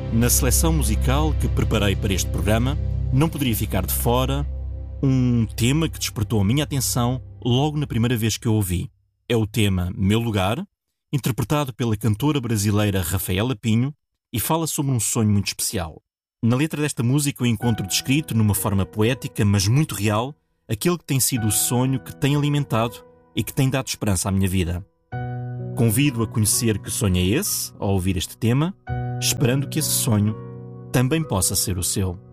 Na seleção musical que preparei para este programa, não poderia ficar de fora um tema que despertou a minha atenção logo na primeira vez que o ouvi. É o tema Meu Lugar, interpretado pela cantora brasileira Rafaela Pinho, e fala sobre um sonho muito especial. Na letra desta música eu encontro descrito, numa forma poética, mas muito real, aquele que tem sido o sonho que tem alimentado e que tem dado esperança à minha vida. Convido a conhecer que sonho é esse, ao ouvir este tema, esperando que esse sonho também possa ser o seu.